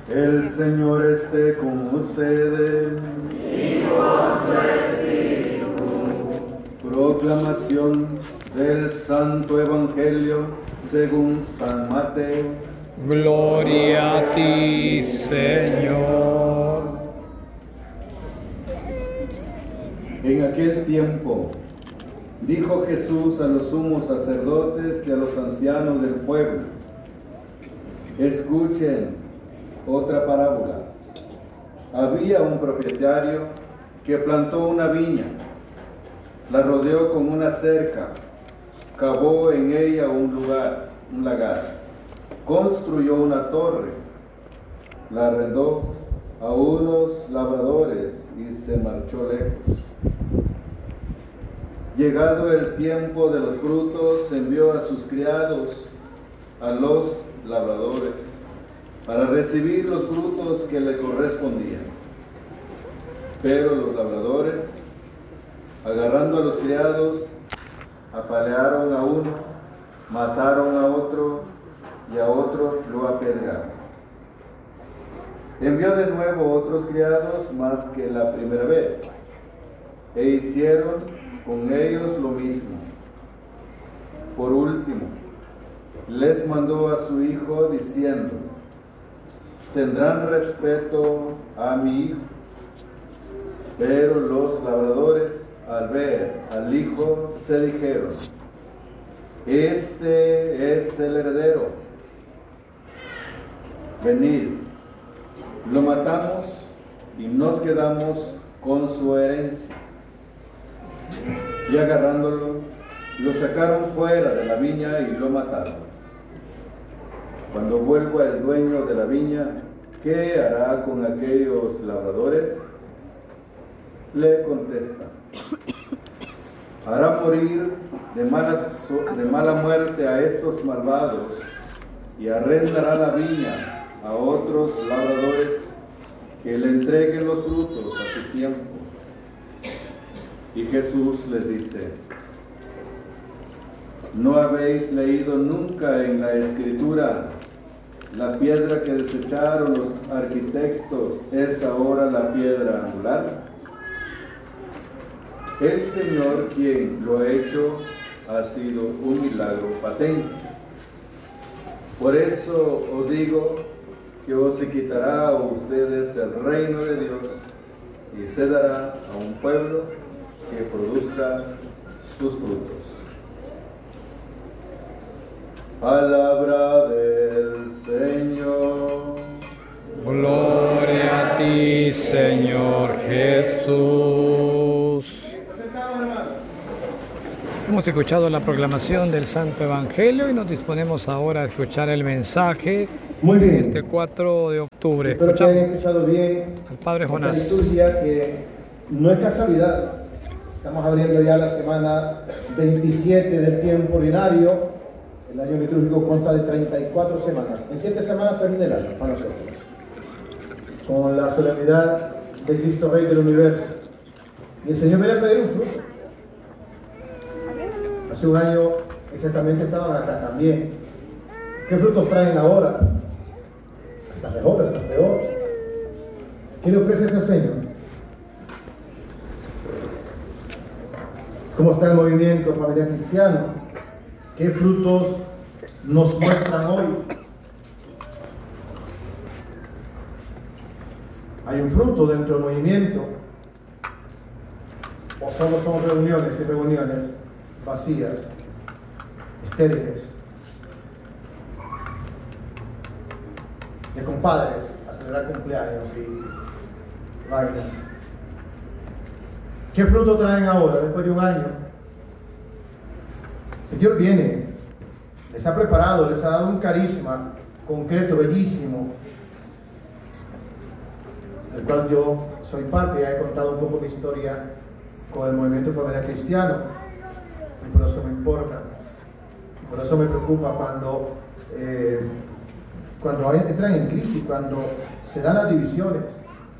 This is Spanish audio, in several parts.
El Señor esté con ustedes. Y con su espíritu. Proclamación del Santo Evangelio según San Mateo. Gloria a ti, Señor. En aquel tiempo dijo Jesús a los sumos sacerdotes y a los ancianos del pueblo: escuchen otra parábola. Había un propietario que plantó una viña, la rodeó con una cerca, cavó en ella un lagar, construyó una torre, la arrendó a unos labradores y se marchó lejos. Llegado el tiempo de los frutos, envió a sus criados a los labradores para recibir los frutos que le correspondían. Pero los labradores, agarrando a los criados, apalearon a uno, mataron a otro y a otro lo apedrearon. Envió de nuevo otros criados más que la primera vez, e hicieron con ellos lo mismo. Por último, les mandó a su hijo diciendo: tendrán respeto a mi hijo. Pero los labradores, al ver al hijo, se dijeron: este es el heredero. Venid, lo matamos y nos quedamos con su herencia. Y agarrándolo, lo sacaron fuera de la viña y lo mataron. Cuando vuelva el dueño de la viña, ¿qué hará con aquellos labradores? Le contesta: hará morir de mala muerte a esos malvados y arrendará la viña a otros labradores que le entreguen los frutos a su tiempo. Y Jesús les dice: ¿no habéis leído nunca en la Escritura: la piedra que desecharon los arquitectos es ahora la piedra angular? El Señor, quien lo ha hecho, ha sido un milagro patente. Por eso os digo que os se quitará a ustedes el reino de Dios y se dará a un pueblo que produzca sus frutos. Palabra del Señor. Gloria a ti, Señor Jesús. Hemos escuchado la proclamación del Santo Evangelio y nos disponemos ahora a escuchar el mensaje. Muy bien. Este 4 de octubre. Espero que hayan escuchado bien al Padre Jonás. Esta liturgia, que no es casualidad. Estamos abriendo ya la semana 27 del tiempo ordinario. El año litúrgico consta de 34 semanas. En 7 semanas termina el año para nosotros, con la solemnidad de Cristo Rey del Universo. Y el Señor viene a pedir un fruto. Hace un año exactamente estaban acá también. ¿Qué frutos traen ahora? Está mejor, está peor. ¿Qué le ofrece ese Señor? ¿Cómo está el movimiento familiar cristiano? ¿Qué frutos nos muestran hoy? ¿Hay un fruto dentro del movimiento? ¿O solo son reuniones y reuniones vacías, estériles, de compadres a celebrar cumpleaños y vainas? ¿Qué fruto traen ahora, después de un año? El Señor viene, les ha preparado, les ha dado un carisma concreto, bellísimo, del cual yo soy parte. Ya he contado un poco mi historia con el movimiento familiar cristiano, y por eso me importa, por eso me preocupa cuando entran en crisis, cuando se dan las divisiones.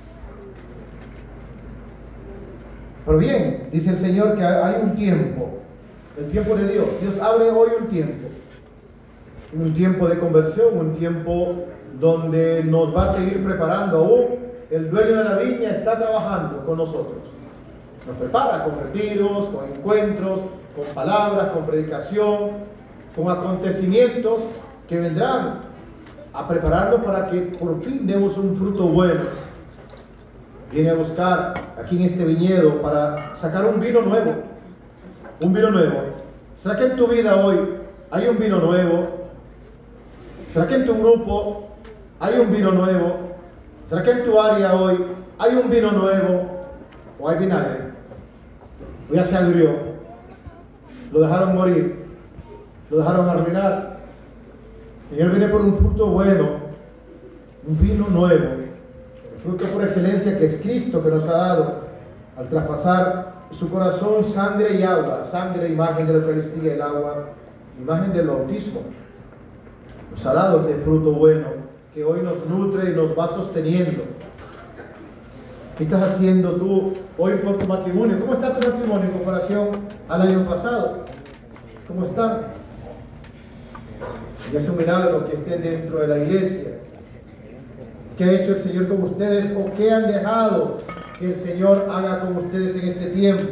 Pero bien, dice el Señor que hay un tiempo, el tiempo de Dios. Dios abre hoy un tiempo de conversión, un tiempo donde nos va a seguir preparando. Aún el dueño de la viña está trabajando con nosotros. Nos prepara con retiros, con encuentros, con palabras, con predicación, con acontecimientos que vendrán a prepararnos para que por fin demos un fruto bueno. Viene a buscar aquí en este viñedo para sacar un vino nuevo. Un vino nuevo. ¿Será que en tu vida hoy hay un vino nuevo? ¿Será que en tu grupo hay un vino nuevo? ¿Será que en tu área hoy hay un vino nuevo? ¿O hay vinagre? ¿O ya se agrió? ¿Lo dejaron morir? ¿Lo dejaron arruinar? El Señor viene por un fruto bueno, un vino nuevo, el fruto por excelencia que es Cristo, que nos ha dado al traspasar su corazón sangre y agua, sangre, imagen de la Eucaristía, el agua, imagen del bautismo. Nos ha dado este fruto bueno que hoy nos nutre y nos va sosteniendo. ¿Qué estás haciendo tú hoy por tu matrimonio? ¿Cómo está tu matrimonio en comparación al año pasado? ¿Cómo está? Y es un milagro que estén dentro de la iglesia. ¿Qué ha hecho el Señor con ustedes o qué han dejado que el Señor haga con ustedes en este tiempo?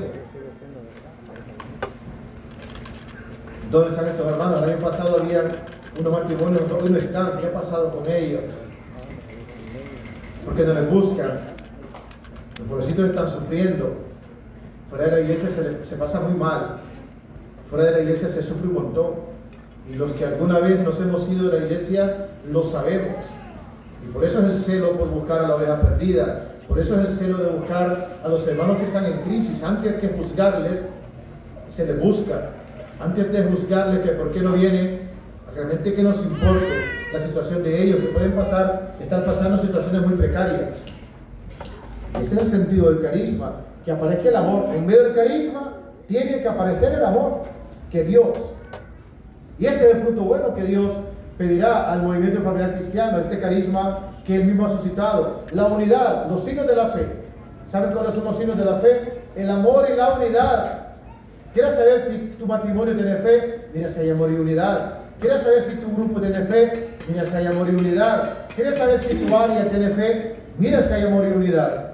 ¿Dónde están estos hermanos? El año pasado había unos matrimonios, hoy no están. ¿Qué ha pasado con ellos? ¿Por qué no les buscan? Los pobrecitos están sufriendo. Fuera de la iglesia se pasa muy mal. Fuera de la iglesia se sufre un montón. Y los que alguna vez nos hemos ido de la iglesia lo sabemos. Y por eso es el celo por buscar a la oveja perdida. Por eso es el celo de buscar a los hermanos que están en crisis. Antes que juzgarles, se les busca. Antes de juzgarles que por qué no vienen, realmente que nos importe la situación de ellos, que pueden estar pasando situaciones muy precarias. Este es el sentido del carisma, que aparezca el amor. En medio del carisma tiene que aparecer el amor, que Dios. Y este es el fruto bueno que Dios pedirá al movimiento familiar cristiano, este carisma que Él mismo ha suscitado. La unidad, los signos de la fe. ¿Saben cuáles son los signos de la fe? El amor y la unidad. ¿Quieres saber si tu matrimonio tiene fe? Mira si hay amor y unidad. ¿Quieres saber si tu grupo tiene fe? Mira si hay amor y unidad. ¿Quieres saber si tu área tiene fe? Mira si hay amor y unidad.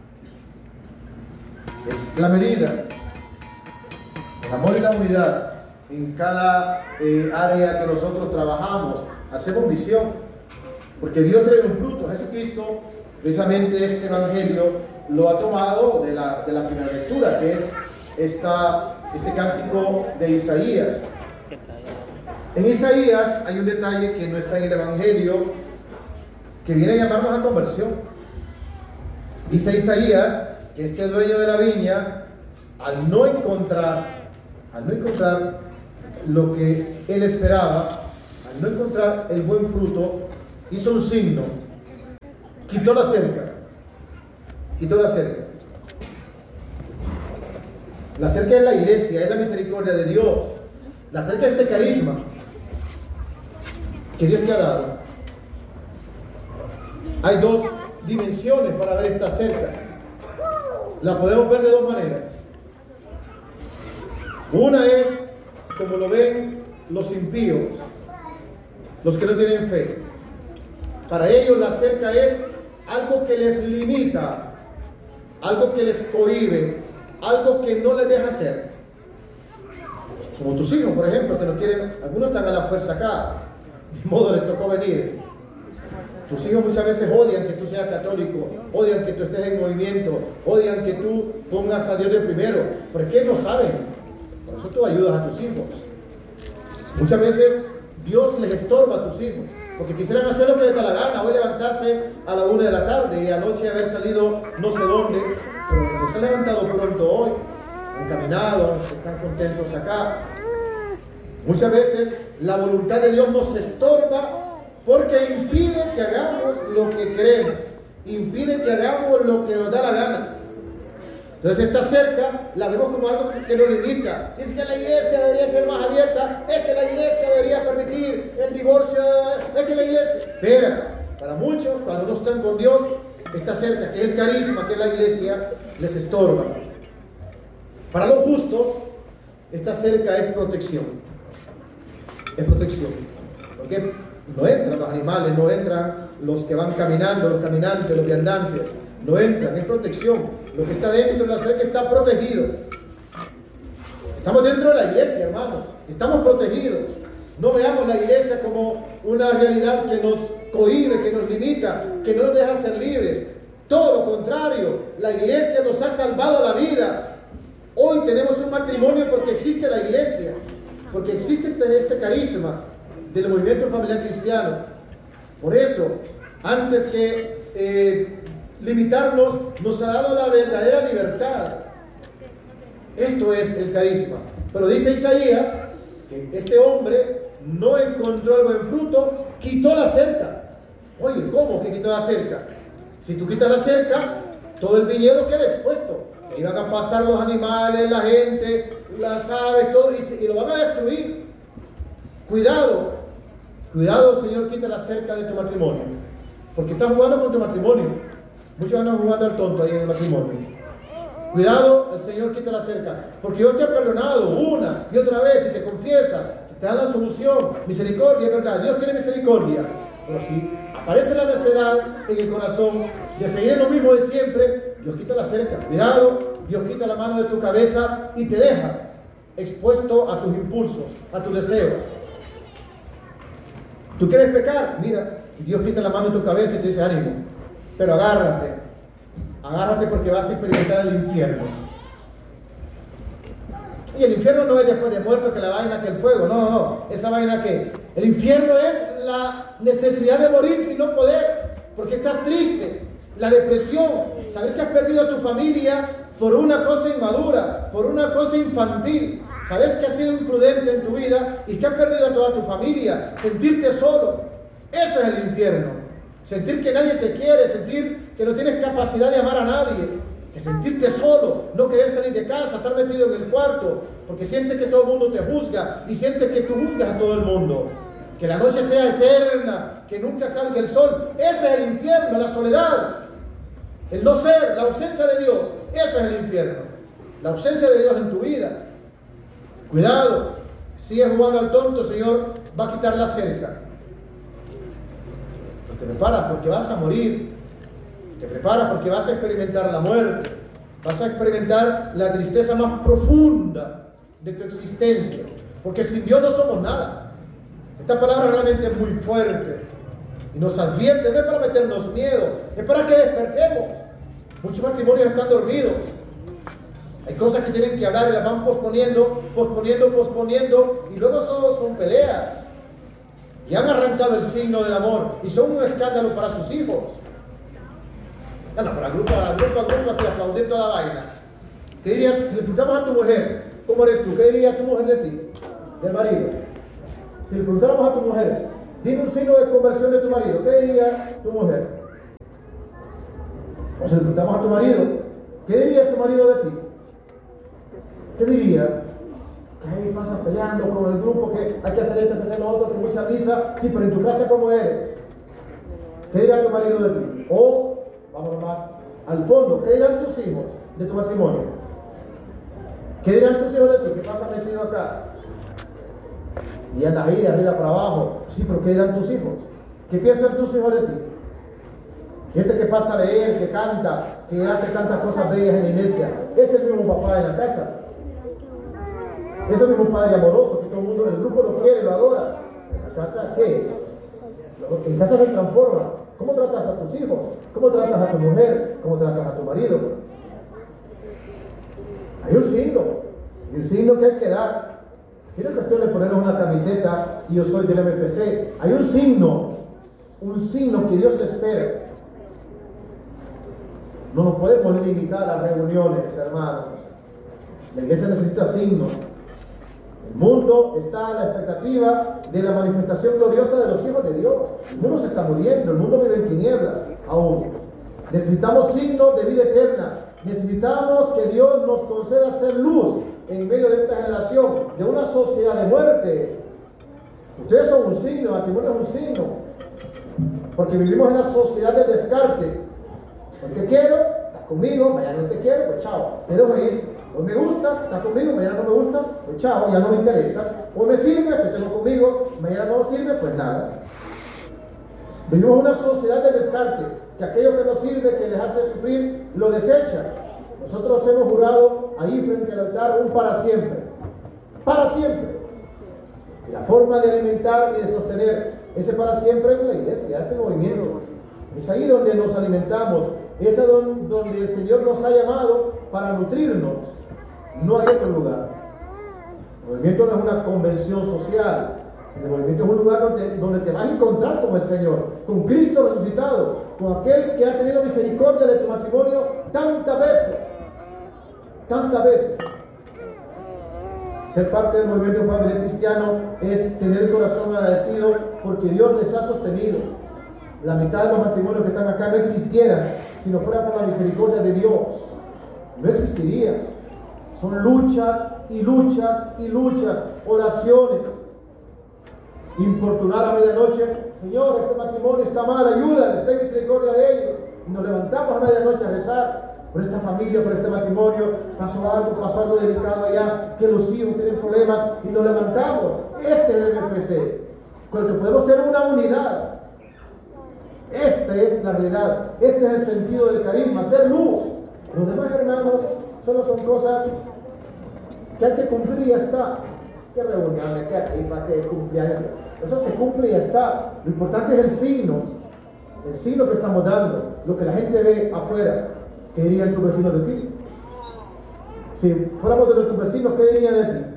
Es la medida. El amor y la unidad. En cada área que nosotros trabajamos, hacemos visión, porque Dios trae un fruto. Jesucristo, precisamente este evangelio, lo ha tomado de la primera lectura, que es este cántico de Isaías. En Isaías hay un detalle que no está en el evangelio, que viene a llamarnos a conversión. Dice Isaías que este dueño de la viña, al no encontrar lo que él esperaba, al no encontrar el buen fruto, hizo un signo, quitó la cerca. La cerca es la iglesia, es la misericordia de Dios. La cerca es este carisma que Dios te ha dado. Hay dos dimensiones para ver esta cerca. La podemos ver de dos maneras. Una es como lo ven los impíos, los que no tienen fe. Para ellos la cerca es algo que les limita, algo que les cohíbe, algo que no les deja hacer. Como tus hijos, por ejemplo, que no quieren, algunos están a la fuerza acá, de modo les tocó venir. Tus hijos muchas veces odian que tú seas católico, odian que tú estés en movimiento, odian que tú pongas a Dios de primero. ¿Por qué no saben? Por eso tú ayudas a tus hijos. Muchas veces Dios les estorba a tus hijos, porque quisieran hacer lo que les da la gana, hoy levantarse a la 1 de la tarde y anoche haber salido no sé dónde, pero se han levantado pronto hoy, han caminado, están contentos acá. Muchas veces la voluntad de Dios nos estorba porque impide que hagamos lo que queremos, impide que hagamos lo que nos da la gana. Entonces esta cerca la vemos como algo que nos limita. Es que la iglesia debería ser más abierta, es que la iglesia debería permitir el divorcio, es que la iglesia... Espera, para muchos, cuando no están con Dios, esta cerca, que es el carisma, que es la iglesia, les estorba. Para los justos, esta cerca es protección. Es protección. ¿Por qué? No entran los animales, no entran los que van caminando, los caminantes, los viandantes. No entran, es protección. Lo que está dentro de la cerca está protegido. Estamos dentro de la iglesia, hermanos. Estamos protegidos. No veamos la iglesia como una realidad que nos cohíbe, que nos limita, que no nos deja ser libres. Todo lo contrario, la iglesia nos ha salvado la vida. Hoy tenemos un matrimonio porque existe la iglesia, porque existe este carisma del movimiento familiar cristiano. Por eso, antes que limitarnos, nos ha dado la verdadera libertad. Esto es el carisma. Pero dice Isaías que este hombre no encontró el buen fruto, quitó la cerca. Oye, ¿cómo que quitó la cerca? Si tú quitas la cerca, todo el viñedo queda expuesto. Iban a pasar los animales, la gente, las aves, todo, y lo van a destruir. Cuidado, cuidado, Señor, quita la cerca de tu matrimonio. Porque estás jugando con tu matrimonio. Muchos andan jugando al tonto ahí en el matrimonio. Cuidado, el Señor quita la cerca. Porque Dios te ha perdonado una y otra vez y te confiesa, te da la solución. Misericordia, es verdad. Dios tiene misericordia. Pero si aparece la necedad en el corazón de seguir en lo mismo de siempre, Dios quita la cerca. Cuidado, Dios quita la mano de tu cabeza y te deja expuesto a tus impulsos, a tus deseos. ¿Tú quieres pecar? Mira, Dios quita la mano de tu cabeza y te dice ánimo. Pero agárrate. Agárrate porque vas a experimentar el infierno. Y el infierno no es después de muerto que la vaina, que el fuego. No. Esa vaina que el infierno es la necesidad de morir sin no poder. Porque estás triste. La depresión. Saber que has perdido a tu familia por una cosa inmadura, por una cosa infantil. Sabes que has sido imprudente en tu vida y que has perdido a toda tu familia. Sentirte solo. Eso es el infierno. Sentir que nadie te quiere, sentir que no tienes capacidad de amar a nadie, que sentirte solo, no querer salir de casa, estar metido en el cuarto, porque sientes que todo el mundo te juzga y sientes que tú juzgas a todo el mundo. Que la noche sea eterna, que nunca salga el sol. Ese es el infierno, la soledad, el no ser, la ausencia de Dios. Eso es el infierno, la ausencia de Dios en tu vida. Cuidado, sigues jugando al tonto, Señor va a quitar la cerca. Te preparas porque vas a morir. Te preparas porque vas a experimentar la muerte. Vas a experimentar la tristeza más profunda de tu existencia. Porque sin Dios no somos nada. Esta palabra realmente es muy fuerte. Y nos advierte, no es para meternos miedo, es para que despertemos. Muchos matrimonios están dormidos. Hay cosas que tienen que hablar y las van posponiendo. Y luego son peleas. Y han arrancado el signo del amor y son un escándalo para sus hijos. Bueno, para grupo que aplaudir toda la vaina. ¿Qué diría si le preguntamos a tu mujer, cómo eres tú? ¿Qué diría tu mujer de ti? Del marido. Si le preguntáramos a tu mujer, dime un signo de conversión de tu marido, ¿qué diría tu mujer? O si le preguntamos a tu marido, ¿qué diría tu marido de ti? ¿Qué diría? Que ahí pasa peleando con el grupo, que hay que hacer esto, hay que hacer lo otro, que mucha risa. Sí, pero en tu casa, ¿cómo eres? ¿Qué dirá tu marido de ti? O, vámonos más al fondo, ¿qué dirán tus hijos de tu matrimonio? ¿Qué dirán tus hijos de ti? ¿Qué pasa metido acá? Y andas ahí de arriba para abajo. Sí, pero ¿qué dirán tus hijos? ¿Qué piensan tus hijos de ti? Este que pasa a leer, que canta, que hace tantas cosas bellas en la iglesia, es el mismo papá en la casa. Es el mismo padre amoroso que todo el mundo en el grupo lo quiere, lo adora. En la casa, ¿qué es? En casa se transforma. ¿Cómo tratas a tus hijos? ¿Cómo tratas a tu mujer? ¿Cómo tratas a tu marido? Hay un signo que hay que dar. Quiero que ustedes le pongan una camiseta y yo soy del MFC. Hay un signo que Dios espera. No nos podemos limitar a reuniones, hermanos. La iglesia necesita signos. El mundo está a la expectativa de la manifestación gloriosa de los hijos de Dios. El mundo se está muriendo, el mundo vive en tinieblas aún. Necesitamos signos de vida eterna. Necesitamos que Dios nos conceda ser luz en medio de esta generación, de una sociedad de muerte. Ustedes son un signo, el matrimonio es un signo. Porque vivimos en la sociedad del descarte. Hoy te quiero, estás conmigo, mañana no te quiero, pues chao, te dejo ir. Hoy me gustas, estás conmigo, mañana no me gustas, pues chao, ya no me interesa. Hoy me sirves, te tengo conmigo, mañana no me sirve, pues nada. Vivimos una sociedad de descarte, que aquello que nos sirve, que les hace sufrir, lo desecha. Nosotros hemos jurado ahí frente al altar un para siempre. Para siempre. Y la forma de alimentar y de sostener ese para siempre es la iglesia, es el movimiento. Es ahí donde nos alimentamos, es donde el Señor nos ha llamado para nutrirnos. No hay otro lugar. El movimiento no es una convención social. El movimiento es un lugar donde te vas a encontrar con el Señor, con Cristo resucitado, con aquel que ha tenido misericordia de tu matrimonio tantas veces. Tantas veces. Ser parte del movimiento familiar cristiano es tener el corazón agradecido porque Dios les ha sostenido. La mitad de los matrimonios que están acá no existieran si no fuera por la misericordia de Dios. No existiría. Son luchas y luchas y luchas, oraciones. Importunar a medianoche, Señor, este matrimonio está mal, ayúdales, ten misericordia de ellos. Y nos levantamos a medianoche a rezar por esta familia, por este matrimonio, pasó algo delicado allá, que los hijos tienen problemas y nos levantamos. Este es el MFC, con el que podemos ser una unidad. Esta es la realidad, este es el sentido del carisma, ser luz. Los demás hermanos solo son cosas que hay que cumplir y ya está. Qué reuniones, qué rifa, qué cumpleaños. Eso se cumple y ya está. Lo importante es el signo que estamos dando, lo que la gente ve afuera. ¿Qué dirían tus vecinos de ti? Si fuéramos de nuestros vecinos, ¿qué dirían de ti?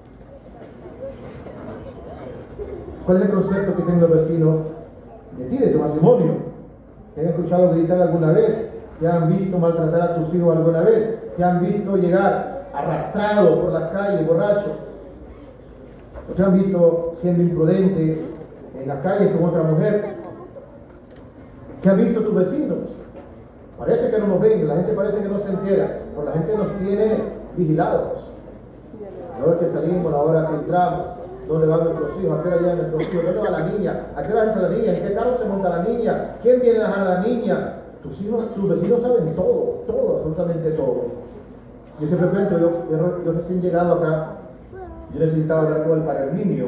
¿Cuál es el concepto que tienen los vecinos de ti, de tu matrimonio? ¿Te han escuchado gritar alguna vez? ¿Te han visto maltratar a tus hijos alguna vez? ¿Te han visto llegar arrastrado por las calles, borracho? ¿O te han visto siendo imprudente en la calle con otra mujer? ¿Qué han visto tus vecinos? Parece que no nos ven, la gente parece que no se entera, pero la gente nos tiene vigilados. A la hora que salimos, a la hora que entramos, dónde van nuestros hijos, a qué hora llegan nuestros hijos, dónde va la niña, a qué hora entra la niña, en qué carro se monta la niña, quién viene a dejar a la niña. Tus hijos, tus vecinos saben todo, absolutamente todo. Yo siempre cuento, yo recién llegado acá, yo necesitaba hablar con el padre Herminio,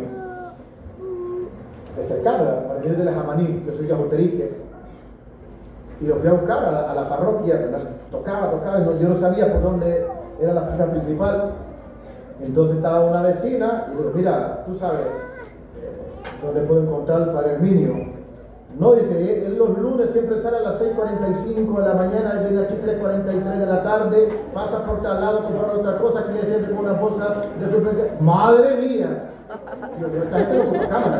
de cercano, para venir de la Jamaní, yo soy de Joterique. Y lo fui a buscar a la parroquia, tocaba, yo no sabía por dónde era la pista principal. Entonces estaba una vecina y le digo, mira, tú sabes dónde puedo encontrar al padre Herminio. No, dice, él los lunes siempre sale a las 6:45 de la mañana, viene aquí 3:43 de la tarde, pasa por tal lado a comprar otra cosa, que viene siempre con una bolsa de sorpresa. ¡Madre mía! Yo esta gente no compra cámaras.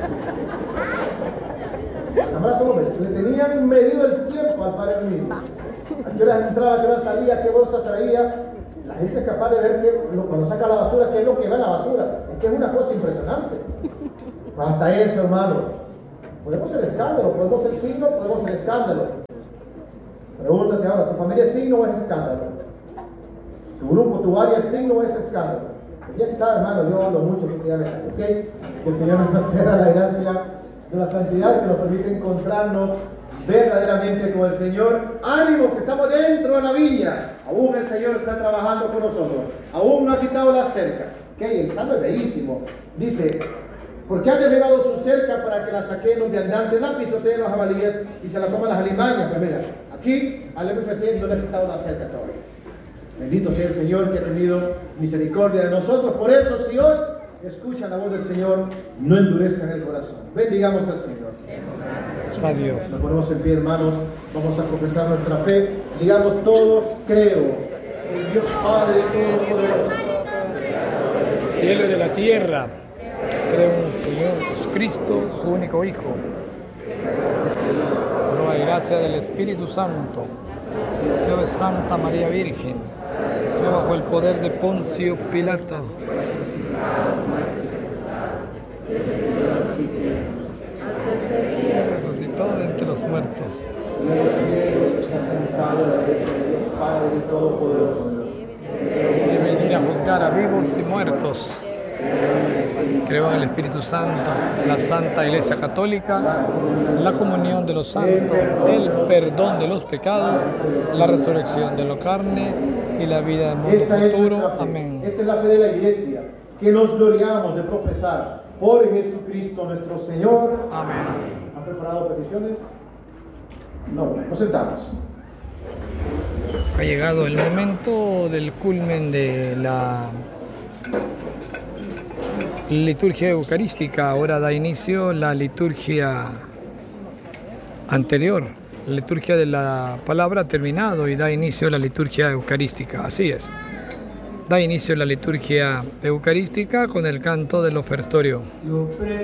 Cámaras hombres, le tenían medido el tiempo al padre Herminio. A qué hora entraba, a qué hora salía, qué bolsa traía. La gente es capaz de ver que cuando saca la basura, qué es lo que va en la basura. Es que es una cosa impresionante. Hasta eso, hermanos. Podemos ser escándalo, podemos ser signo, podemos ser escándalo. Pregúntate ahora, ¿tu familia es signo o es escándalo? ¿Tu grupo, tu área es signo o es escándalo? Pues ya está, hermano, yo hablo mucho, ¿ok? Que el Señor nos conceda la gracia de la santidad que nos permite encontrarnos verdaderamente con el Señor. ¡Ánimo, que estamos dentro de la viña! Aún el Señor está trabajando con nosotros. Aún no ha quitado la cerca. ¿Ok? El salmo es bellísimo. Dice, ¿por qué han derribado su cerca para que la saquen los viandantes, la pisoteen los jabalíes y se la coman las alimañas? Pues mira, aquí al MFC no le ha quitado la cerca todavía. Bendito sea el Señor que ha tenido misericordia de nosotros. Por eso, si hoy escuchan la voz del Señor, no endurezcan el corazón. Bendigamos al Señor. Adiós. Nos ponemos en pie, hermanos. Vamos a profesar nuestra fe. Digamos todos, creo en Dios Padre Todopoderoso, Cielo y de la tierra. Creo en el Señor Jesucristo, su único Hijo. Por la gracia del Espíritu Santo. Creo en Santa María Virgen. Creo bajo el poder de Poncio Pilato. Resucitó de entre los muertos. en los cielos está sentado a la derecha de Dios Padre Todopoderoso. Y venir a juzgar a vivos y muertos. Creo en el Espíritu Santo, la Santa Iglesia Católica, la comunión de los santos, el perdón de los pecados, la resurrección de la carne y la vida del mundo futuro. Amén. Esta es la fe de la Iglesia, que nos gloriamos de profesar por Jesucristo nuestro Señor. Amén. ¿Han preparado peticiones? No. Nos sentamos. Ha llegado el momento del culmen de la liturgia eucarística. Ahora da inicio la liturgia anterior. La liturgia de la palabra ha terminado y da inicio a la liturgia eucarística. Así es. Da inicio a la liturgia eucarística con el canto del ofertorio.